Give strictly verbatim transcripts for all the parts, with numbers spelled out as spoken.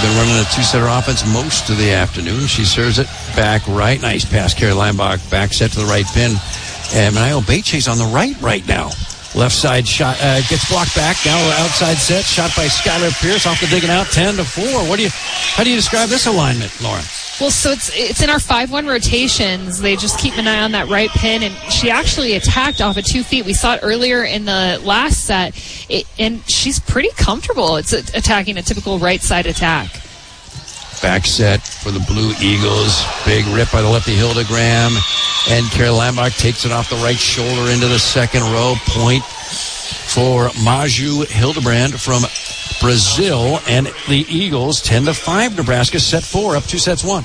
been running a two-setter offense most of the afternoon. She serves it back right. Nice pass, Carrie Leinbach. Back set to the right pin. And Manio Beche's on the right right now. Left side shot uh, gets blocked back. Now outside set. Shot by Skylar Pierce off the digging out. ten to four. What do you? How do you describe this alignment, Lauren? Well, so it's it's in our five one rotations. They just keep an eye on that right pin, and she actually attacked off of two feet. We saw it earlier in the last set, it, and she's pretty comfortable. It's a, attacking a typical right side attack. Back set for the Blue Eagles. Big rip by the lefty Hildegram. And Carrie Lambach takes it off the right shoulder into the second row. Point for Maju Hildebrand from Brazil. And the Eagles, ten to five, Nebraska, set four, up two sets one.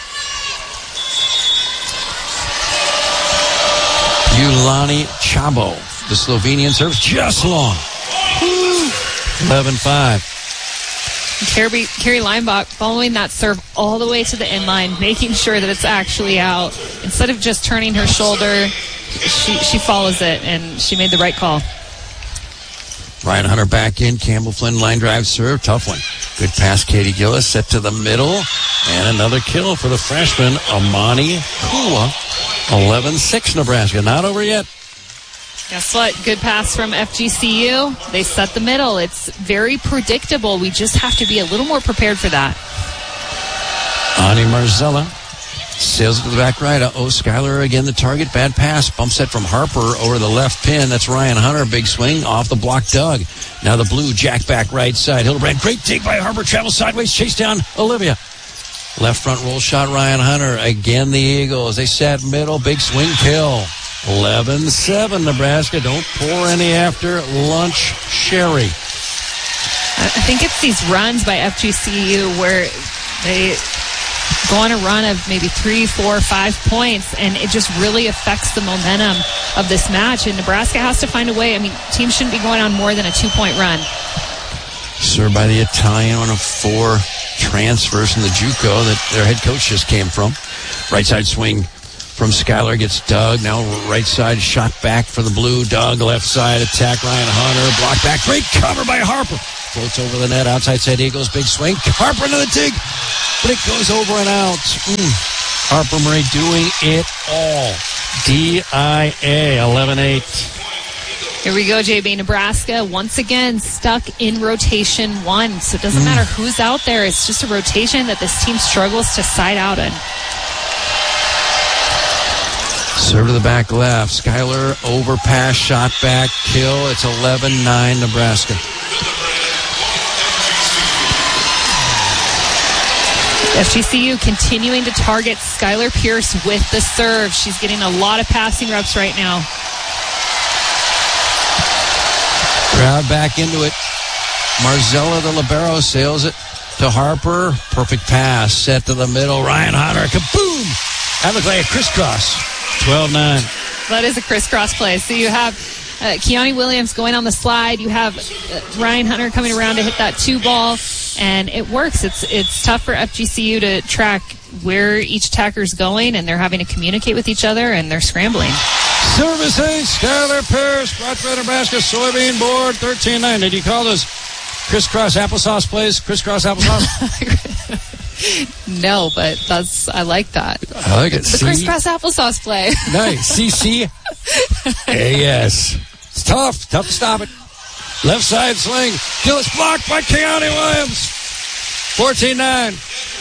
Yulani Chabo, the Slovenian serves just long. eleven five. Carrie, Carrie Leinbach following that serve all the way to the inline, making sure that it's actually out. Instead of just turning her shoulder, she, she follows it, and she made the right call. Ryan Hunter back in. Campbell Flynn line drive serve. Tough one. Good pass, Katie Gillis. Set to the middle. And another kill for the freshman, Amani Kula. eleven six Nebraska. Not over yet. Guess what? Good pass from F G C U. They set the middle. It's very predictable. We just have to be a little more prepared for that. Ani Marzella sails it to the back right. Oh, Skylar again the target. Bad pass. Bump set from Harper over the left pin. That's Ryan Hunter. Big swing off the block. Doug. Now the Blue jack back right side. Hildebrand. Great take by Harper. Travels sideways. Chase down Olivia. Left front roll shot. Ryan Hunter. Again the Eagles. They set middle. Big swing kill. eleven seven Nebraska. Don't pour any after lunch sherry. I think it's these runs by F G C U where they go on a run of maybe three, four, five points, and it just really affects the momentum of this match. And Nebraska has to find a way. I mean, teams shouldn't be going on more than a two-point run. Served by the Italian, one of four transfers from the JUCO that their head coach just came from. Right side swing from Skylar gets Doug. Now right side shot back for the Blue. Doug left side attack. Ryan Hunter block back. Great cover by Harper. Floats over the net. Outside side Eagles. Big swing. Harper into the dig. But it goes over and out. Mm. Harper Murray doing it all. D I A eleven eight. Here we go, J B. Nebraska once again stuck in rotation one. So it doesn't mm. matter who's out there. It's just a rotation that this team struggles to side out in. Serve to the back left. Skylar overpass, shot back, kill. It's eleven nine Nebraska. F G C U continuing to target Skylar Pierce with the serve. She's getting a lot of passing reps right now. Crowd back into it. Marzella, the libero, sails it to Harper. Perfect pass. Set to the middle. Ryan Hunter. Kaboom! That looks like a crisscross. twelve nine. That is a crisscross play. So you have uh, Keone Williams going on the slide. You have uh, Ryan Hunter coming around to hit that two ball, and it works. It's it's tough for F G C U to track where each attacker's going, and they're having to communicate with each other, and they're scrambling. Servicing Skylar Pierce, brought to Nebraska Soybean Board thirteen nine. Did you call those crisscross applesauce plays? Crisscross applesauce? No, but that's I like that. I like it. The C- crisscross applesauce play. Nice. C C A S. It's tough. Tough to stop it. Left side swing. Gillis blocked by Keone Williams. fourteen nine.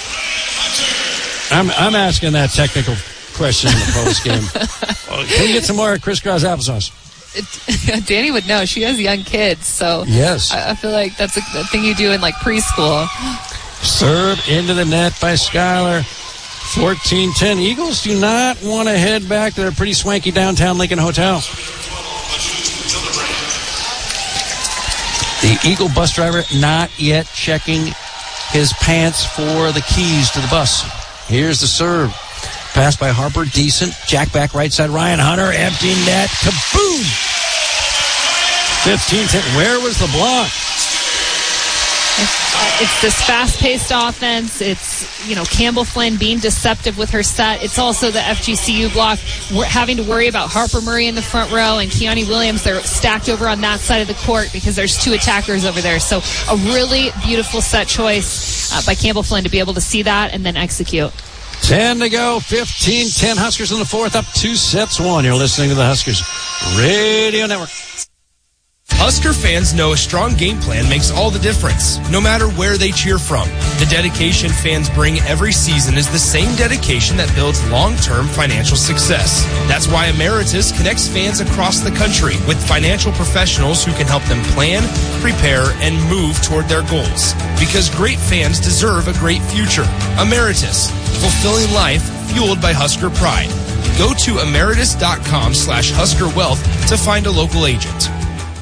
I'm I'm asking that technical question in the post game. Well, can you get some more crisscross applesauce? It, Danny would know. She has young kids, so yes. I, I feel like that's a, a thing you do in like preschool. Serve into the net by Skylar. fourteen ten. Eagles do not want to head back to their pretty swanky downtown Lincoln Hotel. The Eagle bus driver not yet checking his pants for the keys to the bus. Here's the serve. Pass by Harper. Decent. Jack back right side. Ryan Hunter. Empty net. Kaboom! fifteen ten. Where was the block? It's, it's this fast-paced offense. It's, you know, Campbell Flynn being deceptive with her set. It's also the F G C U block. We're having to worry about Harper Murray in the front row and Keone Williams. They're stacked over on that side of the court because there's two attackers over there. So a really beautiful set choice uh, by Campbell Flynn to be able to see that and then execute. ten to go, fifteen ten Huskers in the fourth, up two sets one. You're listening to the Huskers Radio Network. Husker fans know a strong game plan makes all the difference, no matter where they cheer from. The dedication fans bring every season is the same dedication that builds long-term financial success. That's why Emeritus connects fans across the country with financial professionals who can help them plan, prepare, and move toward their goals. Because great fans deserve a great future. Emeritus, fulfilling life fueled by Husker pride. Go to emeritus.com slash Husker Wealth to find a local agent.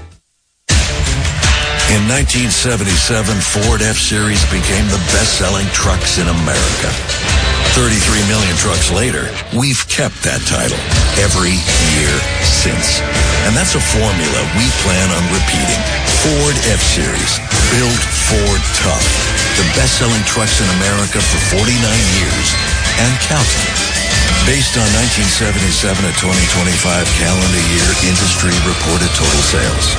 In nineteen seventy-seven, Ford F-Series became the best-selling trucks in America. thirty-three million trucks later, we've kept that title every year since. And that's a formula we plan on repeating. Ford F-Series. Build Ford tough. The best-selling trucks in America for forty-nine years and counting. Based on nineteen seventy-seven to twenty twenty-five calendar year industry reported total sales.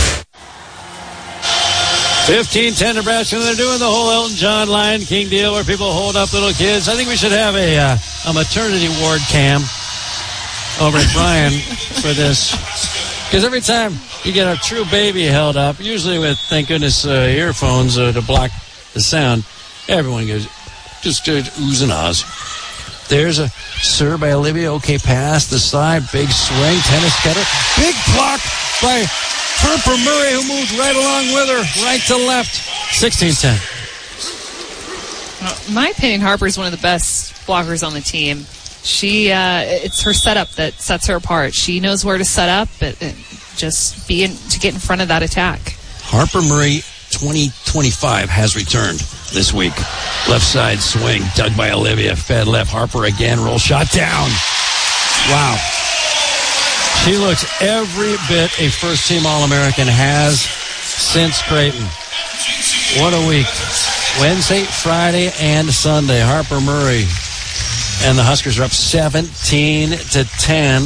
fifteen ten Nebraska. They're doing the whole Elton John Lion King deal where people hold up little kids. I think we should have a uh, a maternity ward cam over at Bryan for this. Because every time you get a true baby held up, usually with, thank goodness, uh, earphones uh, to block the sound, everyone goes just uh, oohs and ahs. There's a serve by Olivia. Okay, pass the side. Big swing. Tennis cutter. Big block by Harper Murray, who moved right along with her, right to left. sixteen ten. Well, in my opinion, Harper's one of the best blockers on the team. She, uh, it's her setup that sets her apart. She knows where to set up, but uh, just be in, to get in front of that attack. Harper Murray, twenty twenty-five, has returned this week. Left side swing, dug by Olivia, fed left. Harper again, roll shot down. Wow. She looks every bit a first-team All-American has since Creighton. What a week. Wednesday, Friday, and Sunday. Harper Murray and the Huskers are up seventeen to ten.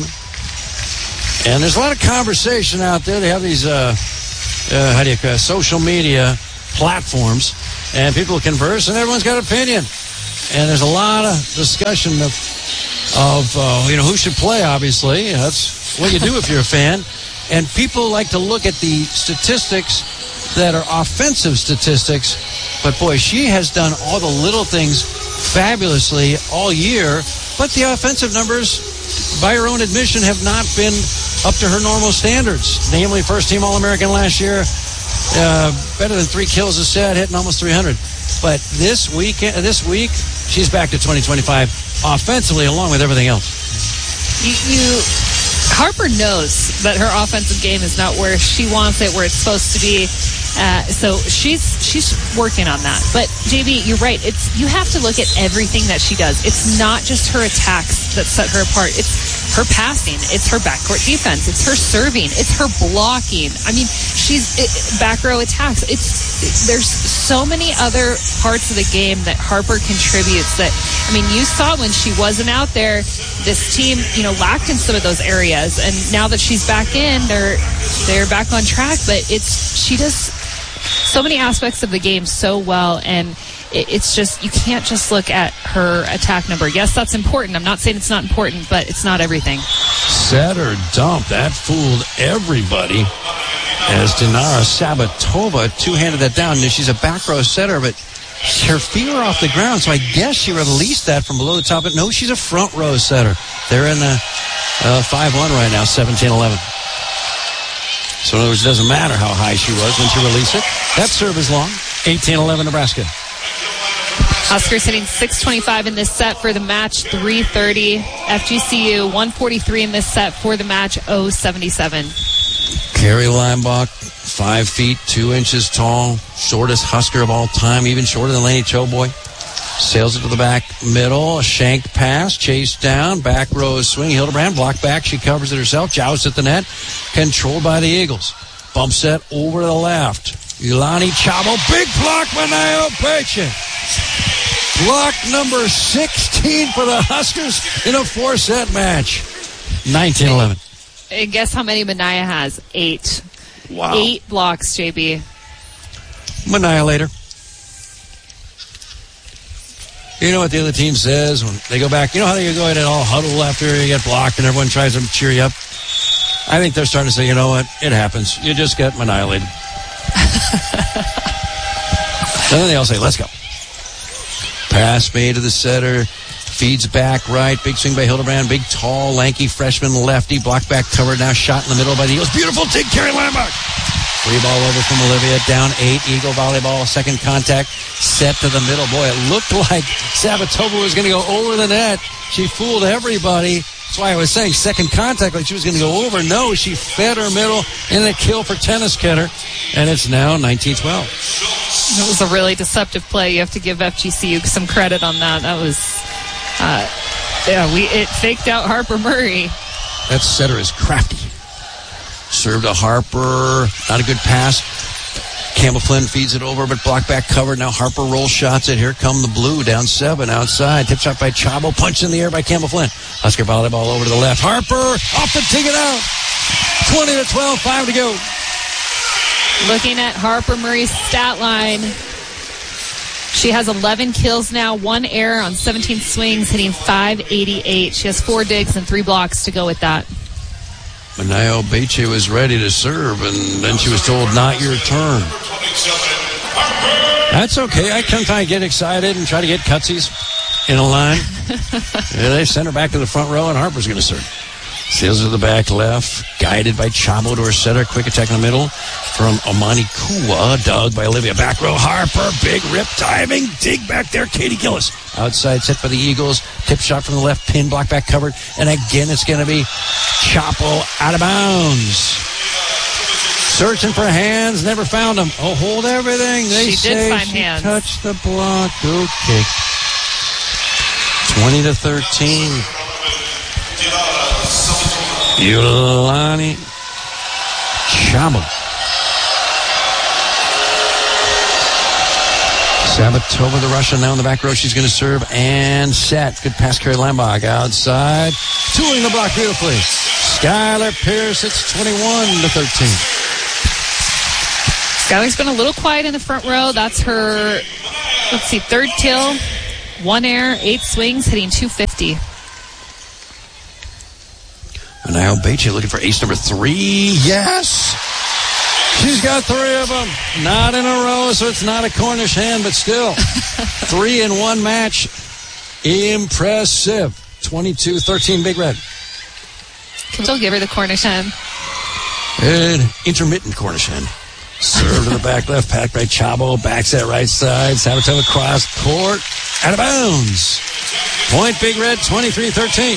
And there's a lot of conversation out there. They have these, uh, uh, how do you call it, social media platforms, and people converse, and everyone's got an opinion. And there's a lot of discussion of, of uh, you know, who should play, obviously. That's what you do if you're a fan. And people like to look at the statistics that are offensive statistics. But, boy, she has done all the little things fabulously all year. But the offensive numbers, by her own admission, have not been up to her normal standards. Namely, first-team All-American last year, uh, better than three kills a set, hitting almost three hundred. But this week, this week, she's back to twenty twenty-five offensively, along with everything else. You, you Harper knows that her offensive game is not where she wants it, where it's supposed to be. Uh, so she's she's working on that. But J B, you're right. It's you have to look at everything that she does. It's not just her attacks that set her apart. It's her passing. It's her backcourt defense. It's her serving. It's her blocking. I mean, she's it, back row attacks. It's it, there's so many other parts of the game that Harper contributes. That I mean, you saw when she wasn't out there, this team, you know, lacked in some of those areas. And now that she's back in, they're they're back on track. But it's she does so many aspects of the game so well, and it's just, you can't just look at her attack number. Yes, that's important. I'm not saying it's not important, but it's not everything. Set or dump. That fooled everybody. As Dinara Sabatova two-handed that down. She's a back row setter, but her feet are off the ground, so I guess she released that from below the top. But no, she's a front row setter. They're in the uh, five one right now, seventeen eleven. So in other words, it doesn't matter how high she was when she released it. That serve is long. eighteen eleven Nebraska. Huskers hitting six twenty-five in this set for the match, three thirty. F G C U, one forty-three in this set for the match, oh seventy-seven. Carrie Limbach, five feet, two inches tall, shortest Husker of all time, even shorter than Laney Choboy. Sails it to the back middle, a shank pass, chase down, back row swing. Hildebrand, block back, she covers it herself, jousts at the net, controlled by the Eagles. Bump set over to the left. Ilani Chabo, big block, Manayo Peche. Block number sixteen for the Huskers in a four-set match. nineteen eleven. And guess how many Manaya has? Eight. Wow. Eight blocks, J B. Manaya later. You know what the other team says when they go back? You know how they go in and all huddle after you get blocked and everyone tries to cheer you up? I think they're starting to say, you know what? It happens. You just get annihilated. And then they all say, let's go. Pass made to the setter. Feeds back right. Big swing by Hildebrand. Big, tall, lanky freshman lefty. Block back covered. Now shot in the middle by the Eagles. Beautiful dig, Carrie Lambach. Free ball over from Olivia. Down eight. Eagle volleyball. Second contact. Set to the middle. Boy, it looked like Sabatova was going to go over the net. She fooled everybody. That's why I was saying second contact, like she was going to go over. No, she fed her middle and a kill for Tennis Ketter. And it's now nineteen twelve. It was a really deceptive play. You have to give F G C U some credit on that. That was, uh, yeah, we it faked out Harper Murray. That setter is crafty. Served to Harper. Not a good pass. Campbell Flynn feeds it over, but block back covered. Now Harper rolls shots it. Here come the Blue down seven outside. Tip shot by Chabo. Punch in the air by Campbell Flynn. Husker volleyball over to the left. Harper off the ticket out. twenty to twelve, five to go. Looking at Harper Murray's stat line, she has eleven kills now, one error on seventeen swings, hitting five eighty-eight. She has four digs and three blocks to go with that. Manayo Beche was ready to serve, and then she was told, not your turn. That's okay. I sometimes get excited and try to get cutsies in a line. Yeah, they send her back to the front row, and Harper's going to serve. Sails to the back left, guided by Chabo to her setter. Quick attack in the middle from Amani Kua. Dug by Olivia. Back row, Harper. Big rip, diving. Dig back there, Katie Gillis. Outside set for the Eagles. Tip shot from the left, pin, block back covered. And again, it's going to be Chapo out of bounds. Searching for hands, never found them. Oh, hold everything. They she say did find she hands. touched the block. Okay. twenty to thirteen. Yulani Chabo. Sabatova, the Russian, now in the back row. She's going to serve and set. Good pass, Carrie Lambach outside. Tooling the block beautifully. Skylar Pierce, it's twenty-one to thirteen. Skylar's been a little quiet in the front row. That's her, let's see, third kill, one error, eight swings, hitting two fifty. Manayo Beche looking for ace number three. Yes! She's got three of them. Not in a row, so it's not a Cornish hen, but still. Three in one match. Impressive. twenty-two thirteen, Big Red. Can still give her the Cornish hen. Good. Intermittent Cornish hen. Serve to the back left, packed by Chabo. Backs that right side. Sabatova cross court. Out of bounds. Point, Big Red, twenty-three thirteen.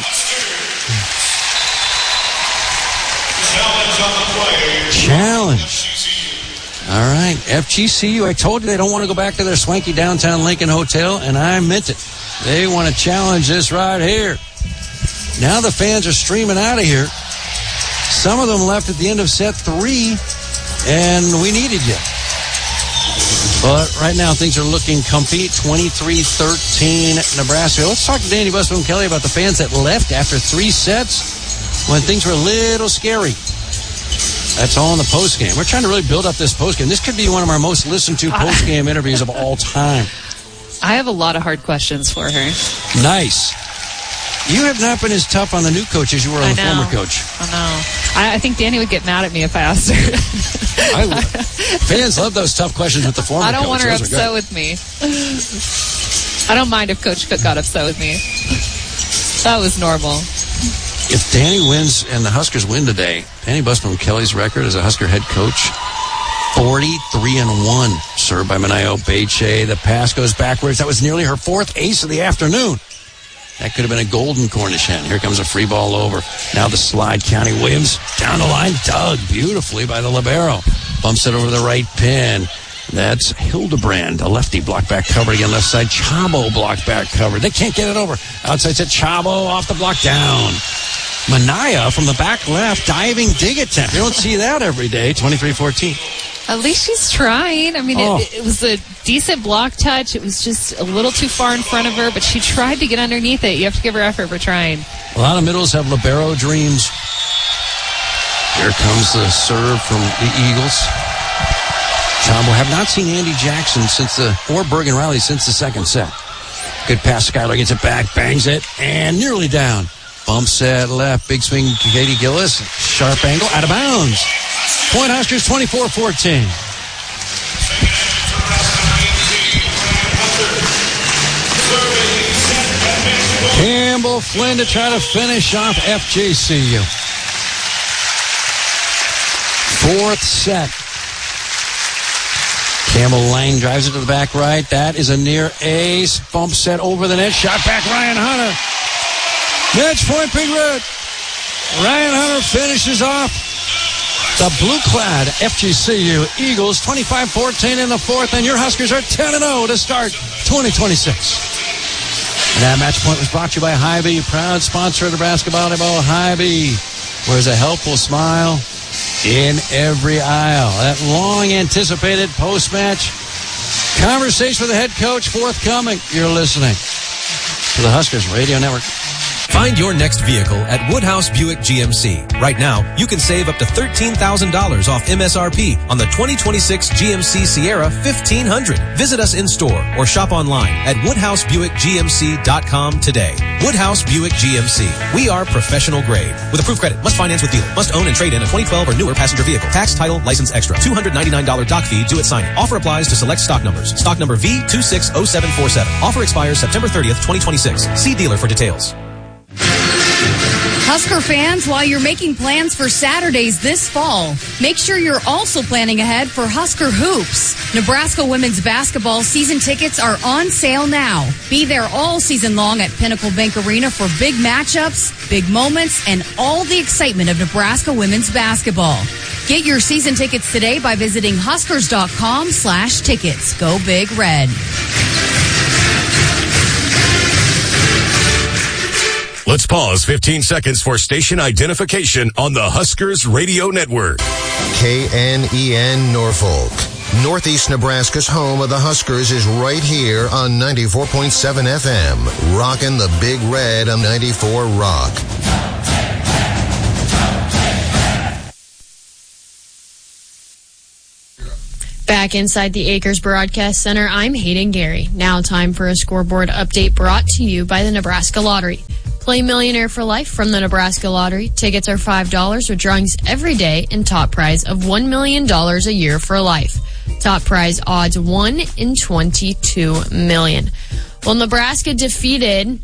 Challenge. All right. F G C U, I told you they don't want to go back to their swanky downtown Lincoln Hotel, and I meant it. They want to challenge this right here. Now the fans are streaming out of here. Some of them left at the end of set three, and we needed you. But right now things are looking comfy. twenty-three thirteen Nebraska. Let's talk to Danny Busboom Kelly about the fans that left after three sets when things were a little scary. That's all in the postgame. We're trying to really build up this postgame. This could be one of our most listened to postgame interviews of all time. I have a lot of hard questions for her. Nice. You have not been as tough on the new coach as you were on I the know. former coach. I know. I, I think Danny would get mad at me if I asked her. I would. Fans love those tough questions with the former coach. I don't coach. want her Those are upset good. with me. I don't mind if Coach Cook got upset with me. That was normal. If Danny wins and the Huskers win today, Danny Busboom Kelly's record as a Husker head coach, forty-three and one, served by Manayo Beche. The pass goes backwards. That was nearly her fourth ace of the afternoon. That could have been a golden Cornish hen. Here comes a free ball over. Now the slide. County Williams down the line. Dug beautifully by the libero. Bumps it over the right pin. That's Hildebrand, a lefty, block back covered again, left side. Chabo block back covered. They can't get it over. Outside set, Chabo off the block down. Manaya from the back left, diving dig attempt. You don't see that every day. twenty-three fourteen. At least she's trying. I mean, Oh. it, it was a decent block touch. It was just a little too far in front of her, but she tried to get underneath it. You have to give her effort for trying. A lot of middles have libero dreams. Here comes the serve from the Eagles. Chabo have not seen Andy Jackson since the, or Bergen Riley since the second set. Good pass. Skyler gets it back, bangs it, and nearly down. Bumps at left. Big swing, Katie Gillis. Sharp angle, out of bounds. Point Huskers twenty-four fourteen. Campbell Flynn to try to finish off F J C U. Fourth set. Campbell Lang drives it to the back right. That is a near ace. Bump set over the net. Shot back Ryan Hunter. Match point, Big Red. Ryan Hunter finishes off the blue-clad F G C U Eagles twenty-five fourteen in the fourth, and your Huskers are ten and oh to start twenty twenty-six. And that match point was brought to you by Hy-Vee, proud sponsor of Nebraska Volleyball. Hy-Vee, wears a helpful smile in every aisle. That long-anticipated post-match conversation with the head coach forthcoming. You're listening to the Huskers Radio Network. Find your next vehicle at Woodhouse Buick G M C. Right now, you can save up to thirteen thousand dollars off M S R P on the twenty twenty-six G M C Sierra fifteen hundred. Visit us in store or shop online at woodhouse buick g m c dot com today. Woodhouse Buick G M C. We are professional grade. With approved credit, must finance with dealer. Must own and trade in a twenty twelve or newer passenger vehicle. Tax, title, license extra. two hundred ninety-nine dollars doc fee due at signing. Offer applies to select stock numbers. Stock number V two six zero seven four seven. Offer expires September thirtieth, twenty twenty-six. See dealer for details. Husker fans, while you're making plans for Saturdays this fall, make sure you're also planning ahead for Husker Hoops. Nebraska women's basketball season tickets are on sale now. Be there all season long at Pinnacle Bank Arena for big matchups, big moments, and all the excitement of Nebraska women's basketball. Get your season tickets today by visiting huskers.com slash tickets. Go Big Red. Let's pause fifteen seconds for station identification on the Huskers Radio Network. K N E N Norfolk. Northeast Nebraska's home of the Huskers is right here on ninety-four point seven F M. Rockin' the Big Red on ninety-four Rock. Back inside the Acres Broadcast Center, I'm Hayden Gary. Now time for a scoreboard update brought to you by the Nebraska Lottery. Play Millionaire for Life from the Nebraska Lottery. Tickets are five dollars with drawings every day and top prize of one million dollars a year for life. Top prize odds one in twenty-two million. Well, Nebraska defeated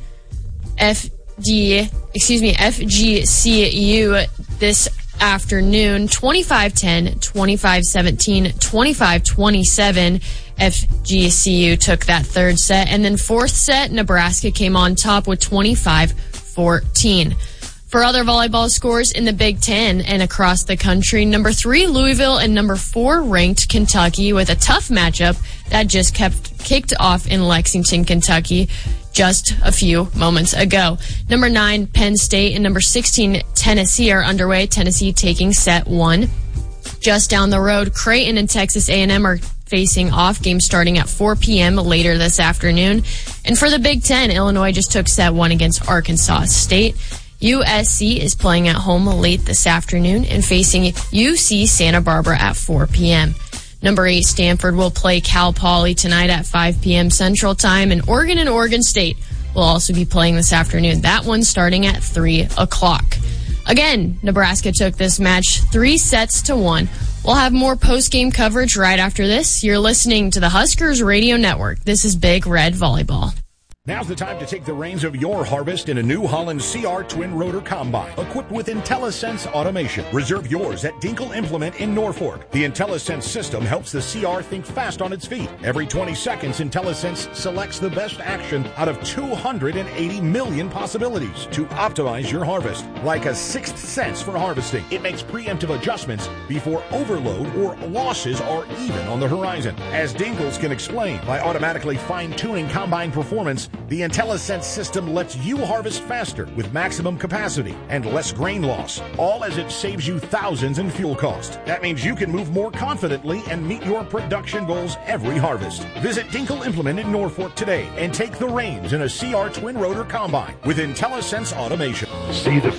F D, excuse me, F G C U this afternoon, twenty-five ten, twenty-five seventeen, twenty-five twenty-seven. F G C U took that third set, and then fourth set, Nebraska came on top with twenty-five fourteen. For other volleyball scores in the Big Ten and across the country, number three, Louisville, and number four, ranked Kentucky with a tough matchup that just kept kicked off in Lexington, Kentucky just a few moments ago. Number nine, Penn State, and number sixteen, Tennessee are underway. Tennessee taking set one. Just down the road, Creighton and Texas A and M are facing off, game starting at four p.m. later this afternoon. And for the Big Ten, Illinois just took set one against Arkansas State. U S C is playing at home late this afternoon and facing U C Santa Barbara at four p.m. Number eight, Stanford will play Cal Poly tonight at five p.m. Central Time, and Oregon and Oregon State will also be playing this afternoon. That one starting at three o'clock. Again, Nebraska took this match three sets to one. We'll have more post-game coverage right after this. You're listening to the Huskers Radio Network. This is Big Red Volleyball. Now's the time to take the reins of your harvest in a New Holland C R Twin Rotor Combine, equipped with IntelliSense automation. Reserve yours at Dinkle Implement in Norfolk. The IntelliSense system helps the C R think fast on its feet. Every twenty seconds, IntelliSense selects the best action out of two hundred eighty million possibilities to optimize your harvest. Like a sixth sense for harvesting, it makes preemptive adjustments before overload or losses are even on the horizon. As Dinkles can explain, by automatically fine-tuning combine performance, the IntelliSense system lets you harvest faster with maximum capacity and less grain loss, all as it saves you thousands in fuel cost. That means you can move more confidently and meet your production goals every harvest. Visit Dinkle Implement in Norfolk today and take the reins in a C R Twin Rotor Combine with IntelliSense automation. See the